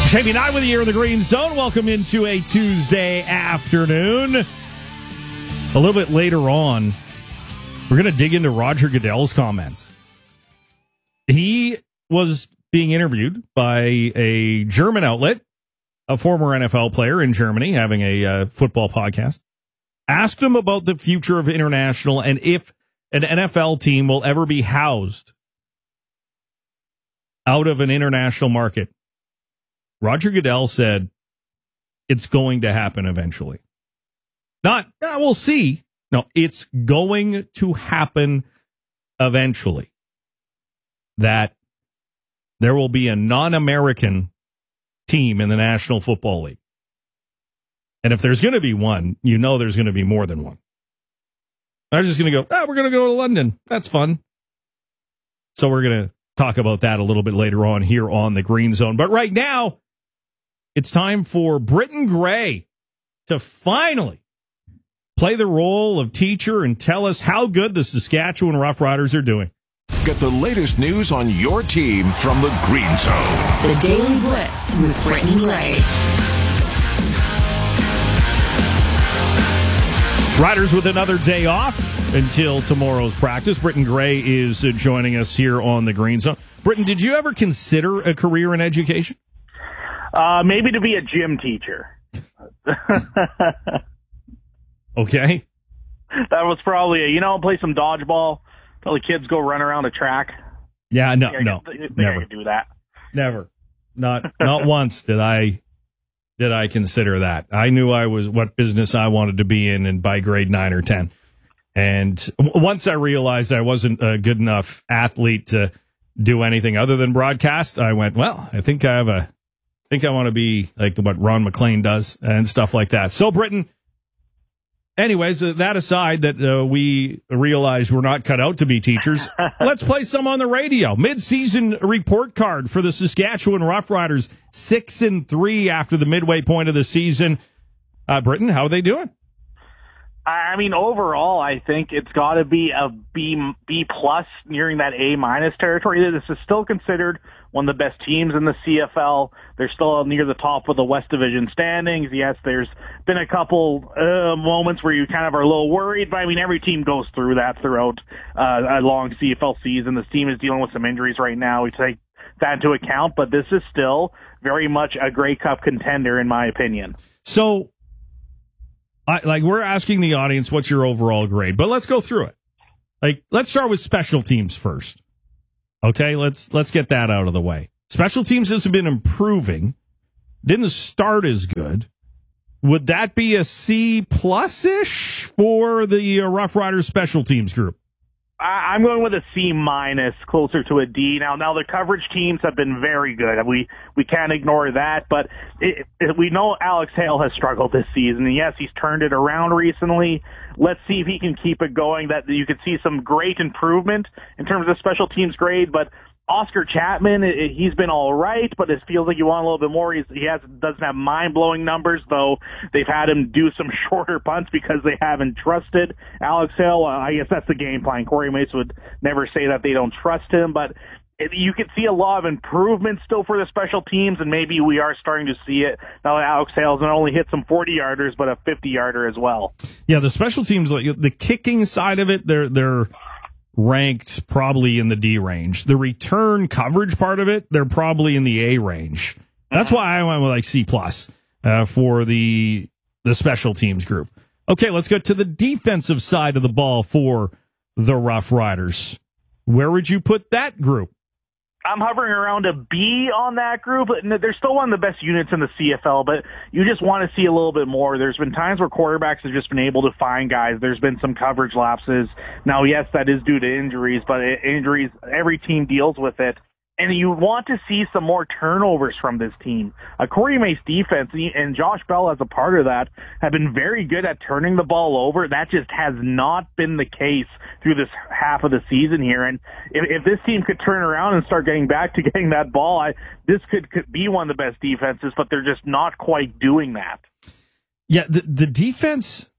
Jamie and I with you here in the Green Zone. Welcome into a Tuesday afternoon. A little bit later on, we're going to dig into Roger Goodell's comments. He was being interviewed by a German outlet, a former NFL player in Germany, having a football podcast. Asked him about the future of international and if an NFL team will ever be housed out of an international market. Roger Goodell said it's going to happen eventually. Not, we'll see. No, it's going to happen eventually. That there will be a non-American team in the National Football League. And if there's going to be one, you know there's going to be more than one. I was just going to go, we're going to go to London. That's fun. So we're going to talk about that a little bit later on here on the Green Zone. But right now, it's time for Britton Gray to finally play the role of teacher and tell us how good the Saskatchewan Roughriders are doing. Get the latest news on your team from the Green Zone. The Daily Blitz with Britton Gray. Riders with another day off until tomorrow's practice. Britton Gray is joining us here on the Green Zone. Britton, did you ever consider a career in education? Maybe to be a gym teacher. Okay. That was probably play some dodgeball till the kids go run around a track. Yeah, no, never do that. Never. Not once did I consider that. I knew what business I wanted to be in and by grade 9 or 10. And once I realized I wasn't a good enough athlete to do anything other than broadcast, I went, I think I want to be like what Ron McLean does and stuff like that. So, Britton, anyways, that aside, that we realize we're not cut out to be teachers, let's play some on the radio. Mid-season report card for the Saskatchewan Roughriders, 6-3 after the midway point of the season. Britton, how are they doing? I mean, overall, I think it's got to be a B plus, nearing that A minus territory. This is still considered one of the best teams in the CFL. They're still near the top of the West Division standings. Yes, there's been a couple moments where you kind of are a little worried, but I mean, every team goes through that throughout a long CFL season. This team is dealing with some injuries right now. We take that into account, but this is still very much a Grey Cup contender, in my opinion. So, we're asking the audience what's your overall grade, but let's go through it. Let's start with special teams first. Okay, let's get that out of the way. Special teams has been improving. Didn't start as good. Would that be a C plus-ish for the Rough Riders special teams group? I'm going with a C minus, closer to a D. Now the coverage teams have been very good. We can't ignore that, but we know Alex Hale has struggled this season. And yes, he's turned it around recently. Let's see if he can keep it going. That you could see some great improvement in terms of special teams grade, but Oscar Chapman, he's been all right, but it feels like you want a little bit more. He doesn't have mind-blowing numbers, though they've had him do some shorter punts because they haven't trusted Alex Hale. I guess that's the game plan. Corey Mace would never say that they don't trust him, but you can see a lot of improvement still for the special teams, and maybe we are starting to see it now that Alex Hale's not only hit some 40-yarders, but a 50-yarder as well. Yeah, the special teams, the kicking side of it, they're ranked probably in the D range. The return coverage part of it, they're probably in the A range. That's why I went with C plus for the special teams group. Okay, let's go to the defensive side of the ball for the Rough Riders. Where would you put that group? I'm hovering around a B on that group. They're still one of the best units in the CFL, but you just want to see a little bit more. There's been times where quarterbacks have just been able to find guys. There's been some coverage lapses. Now, yes, that is due to injuries, but injuries, every team deals with it. And you want to see some more turnovers from this team. Corey Mace defense and Josh Bell as a part of that have been very good at turning the ball over. That just has not been the case through this half of the season here. And if this team could turn around and start getting back to getting that ball, this could be one of the best defenses, but they're just not quite doing that. Yeah, the defense,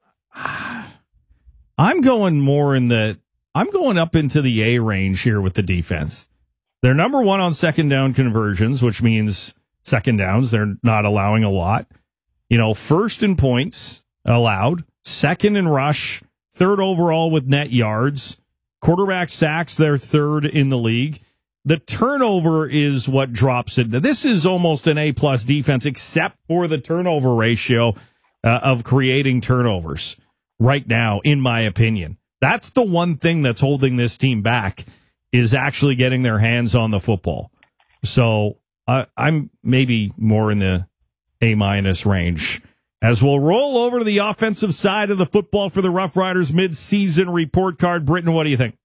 I'm going up into the A range here with the defense. They're number one on second down conversions, which means second downs. They're not allowing a lot. First in points allowed, second in rush, third overall with net yards. Quarterback sacks, they're third in the league. The turnover is what drops it. Now, this is almost an A-plus defense, except for the turnover ratio of creating turnovers right now, in my opinion. That's the one thing that's holding this team back, is actually getting their hands on the football. So I'm maybe more in the A- range. As we'll roll over to the offensive side of the football for the Rough Riders mid-season report card. Britton, what do you think?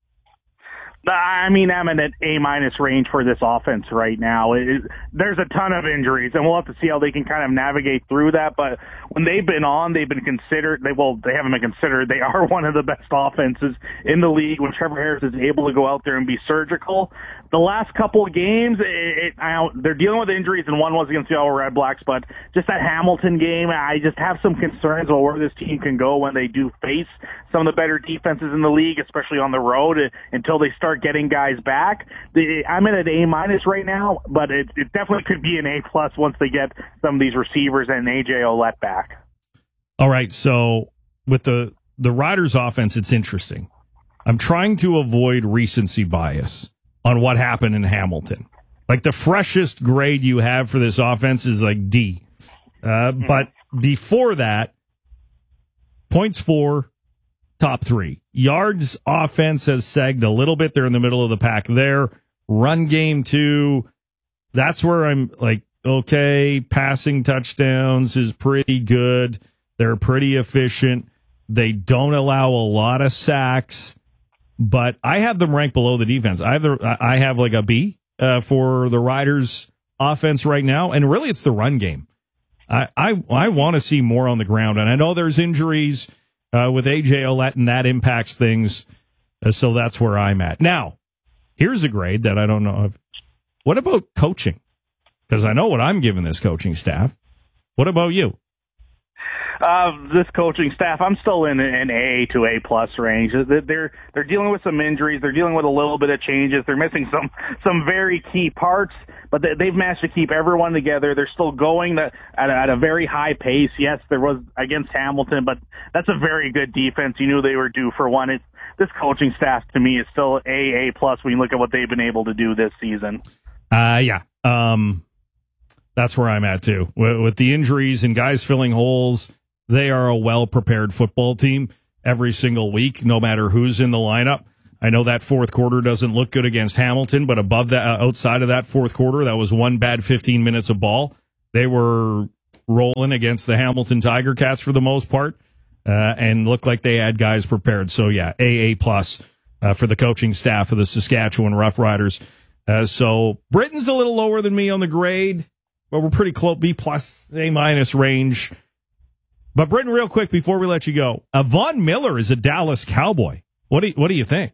I'm in an A- range for this offense right now. There's a ton of injuries, and we'll have to see how they can kind of navigate through that. But when they've been on, they've been considered. They haven't been considered. They are one of the best offenses in the league when Trevor Harris is able to go out there and be surgical. The last couple of games, they're dealing with injuries, and one was against the Ottawa Red Blacks. But just that Hamilton game, I just have some concerns about where this team can go when they do face some of the better defenses in the league, especially on the road, until they start getting guys back. I'm in an A- right now, but it definitely could be an A+ once they get some of these receivers and AJ Ouellette back. All right, so with the Riders offense, it's interesting. I'm trying to avoid recency bias on what happened in Hamilton. Like, the freshest grade you have for this offense is like D. But before that, points for, top three. Yards offense has sagged a little bit. They're in the middle of the pack there. Run game, too. That's where I'm like, okay, passing touchdowns is pretty good. They're pretty efficient. They don't allow a lot of sacks, but I have them ranked below the defense. I have like a B for the Riders offense right now, and really it's the run game. I want to see more on the ground, and I know there's injuries with AJ Ouellette, and that impacts things. So that's where I'm at. Now, here's a grade that I don't know of. What about coaching? Because I know what I'm giving this coaching staff. What about you? This coaching staff, I'm still in an A to A+ range. They're dealing with some injuries. They're dealing with a little bit of changes. They're missing some very key parts, but they've managed to keep everyone together. They're still going at a very high pace. Yes, there was against Hamilton, but that's a very good defense. You knew they were due for one. This coaching staff, to me, is still A+ when you look at what they've been able to do this season. Yeah. That's where I'm at, too. With the injuries and guys filling holes, they are a well-prepared football team every single week, no matter who's in the lineup. I know that fourth quarter doesn't look good against Hamilton, but above that, outside of that fourth quarter, that was one bad 15 minutes of ball. They were rolling against the Hamilton Tiger Cats for the most part, and looked like they had guys prepared. So, yeah, A+ for the coaching staff of the Saskatchewan Roughriders. So Britton's a little lower than me on the grade, but we're pretty close, B+, A- range. But Britton, real quick before we let you go, Von Miller is a Dallas Cowboy. What do you think?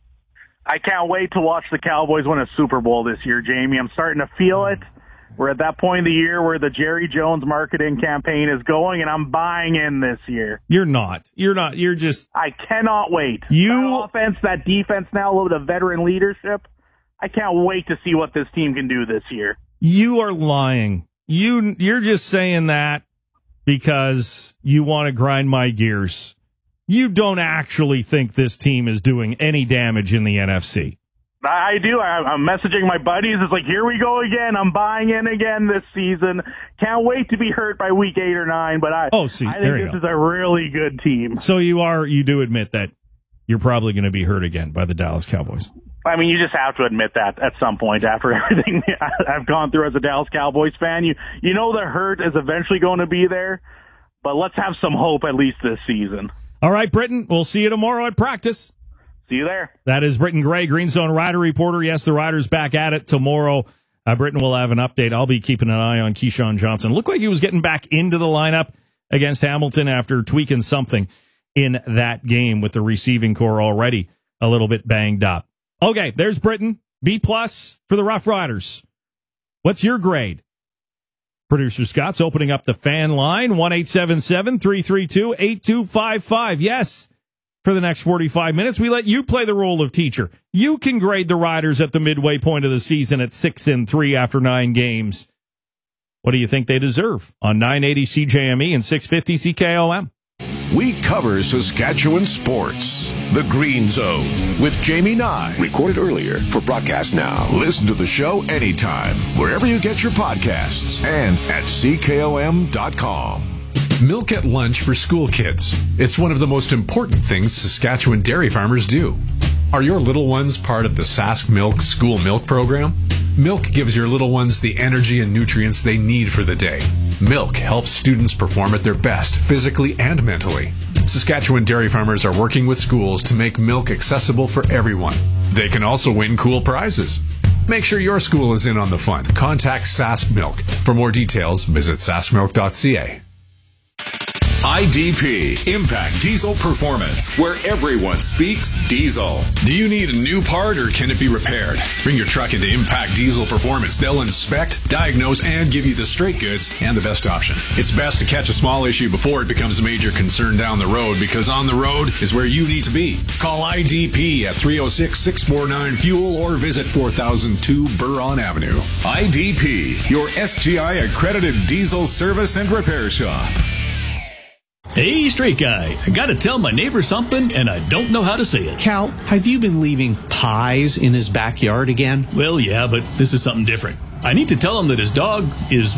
I can't wait to watch the Cowboys win a Super Bowl this year, Jamie. I'm starting to feel it. We're at that point of the year where the Jerry Jones marketing campaign is going, and I'm buying in this year. You're not. You're just... I cannot wait. That offense, that defense now, a little bit of veteran leadership. I can't wait to see what this team can do this year. You are lying. You're just saying that because you want to grind my gears. You don't actually think this team is doing any damage in the NFC. I do. I'm messaging my buddies. It's like, here we go again. I'm buying in again this season. Can't wait to be hurt by week 8 or 9, but I think this is a really good team. So you do admit that you're probably going to be hurt again by the Dallas Cowboys. I mean, you just have to admit that at some point after everything I've gone through as a Dallas Cowboys fan. You know the hurt is eventually going to be there, but let's have some hope at least this season. All right, Britton, we'll see you tomorrow at practice. See you there. That is Britton Gray, Green Zone Rider reporter. Yes, the Riders back at it tomorrow. Britton will have an update. I'll be keeping an eye on Keyshawn Johnson. Looked like he was getting back into the lineup against Hamilton after tweaking something in that game with the receiving core already a little bit banged up. Okay, there's Britton. B+ for the Rough Riders. What's your grade? Producer Scott's opening up the fan line, 1-877-332-8255. Yes, for the next 45 minutes, we let you play the role of teacher. You can grade the Riders at the midway point of the season at 6-3 after 9 games. What do you think they deserve on 980 CJME and 650 CKOM? We cover Saskatchewan sports. The Green Zone with Jamie Nye. Recorded earlier for broadcast now. Listen to the show anytime, wherever you get your podcasts and at CKOM.com. Milk at lunch for school kids. It's one of the most important things Saskatchewan dairy farmers do. Are your little ones part of the Sask Milk School Milk Program? Milk gives your little ones the energy and nutrients they need for the day. Milk helps students perform at their best physically and mentally. Saskatchewan dairy farmers are working with schools to make milk accessible for everyone. They can also win cool prizes. Make sure your school is in on the fun. Contact Sask Milk. For more details, visit saskmilk.ca. IDP, Impact Diesel Performance, where everyone speaks diesel. Do you need a new part or can it be repaired? Bring your truck into Impact Diesel Performance. They'll inspect, diagnose, and give you the straight goods and the best option. It's best to catch a small issue before it becomes a major concern down the road, because on the road is where you need to be. Call IDP at 306-649-FUEL or visit 4002 Buron Avenue. IDP, your SGI accredited diesel service and repair shop. Hey, straight guy, I gotta tell my neighbor something, and I don't know how to say it. Cal, have you been leaving pies in his backyard again? Well, yeah, but this is something different. I need to tell him that his dog is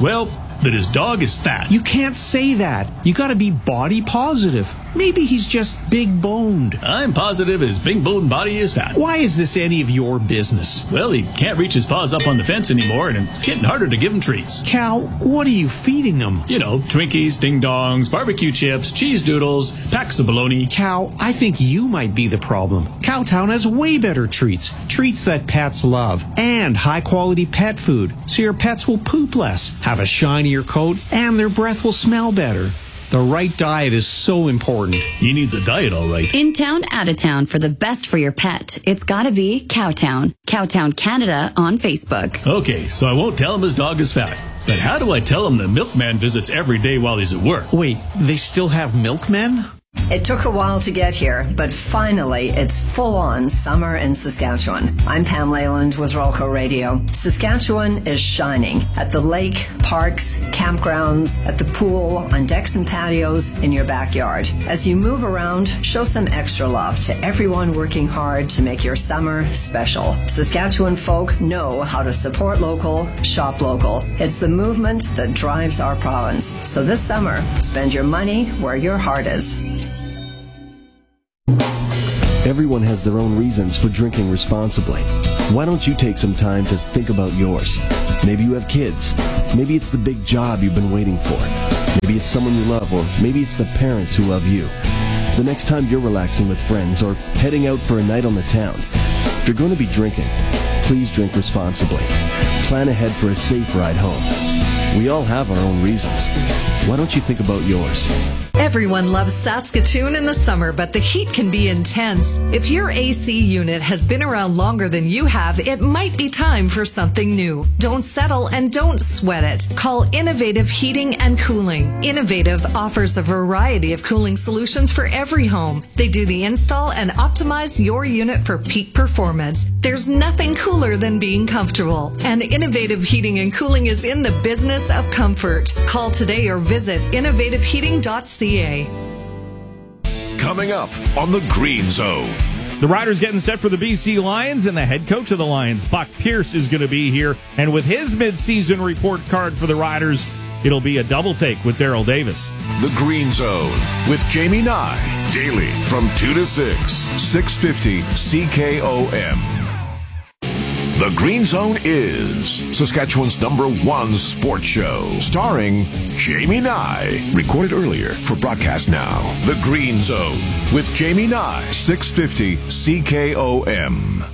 fat. You can't say that. You gotta be body positive. Maybe he's just big boned. I'm positive his big boned body is fat. Why is this any of your business? Well, he can't reach his paws up on the fence anymore, and it's getting harder to give him treats. Cal, what are you feeding him? You know, Twinkies, Ding Dongs, barbecue chips, cheese doodles, packs of bologna. Cal, I think you might be the problem. Cowtown has way better treats. Treats that pets love. And high-quality pet food, so your pets will poop less, have a shinier coat, and their breath will smell better. The right diet is so important. He needs a diet, all right. In town, out of town, for the best for your pet, it's gotta be Cowtown. Cowtown Canada on Facebook. Okay, so I won't tell him his dog is fat. But how do I tell him the milkman visits every day while he's at work? Wait, they still have milkmen? It took a while to get here, but finally, it's full-on summer in Saskatchewan. I'm Pam Leyland with Rolco Radio. Saskatchewan is shining at the lake, parks, campgrounds, at the pool, on decks and patios, in your backyard. As you move around, show some extra love to everyone working hard to make your summer special. Saskatchewan folk know how to support local, shop local. It's the movement that drives our province. So this summer, spend your money where your heart is. Everyone has their own reasons for drinking responsibly. Why don't you take some time to think about yours? Maybe you have kids. Maybe it's the big job you've been waiting for. Maybe it's someone you love, or maybe it's the parents who love you. The next time you're relaxing with friends or heading out for a night on the town, if you're going to be drinking, please drink responsibly. Plan ahead for a safe ride home. We all have our own reasons. Why don't you think about yours? Everyone loves Saskatoon in the summer, but the heat can be intense. If your AC unit has been around longer than you have, it might be time for something new. Don't settle and don't sweat it. Call Innovative Heating and Cooling. Innovative offers a variety of cooling solutions for every home. They do the install and optimize your unit for peak performance. There's nothing cooler than being comfortable. And Innovative Heating and Cooling is in the business of comfort. Call today or visit innovativeheating.ca. Coming up on the Green Zone. The Riders getting set for the BC Lions, and the head coach of the Lions, Buck Pierce, is going to be here. And with his midseason report card for the Riders, it'll be a double take with Daryl Davis. The Green Zone with Jamie Nye. Daily from 2 to 6, 650 CKOM. The Green Zone is Saskatchewan's #1 sports show, starring Jamie Nye. Recorded earlier for broadcast now. The Green Zone with Jamie Nye, 650 CKOM.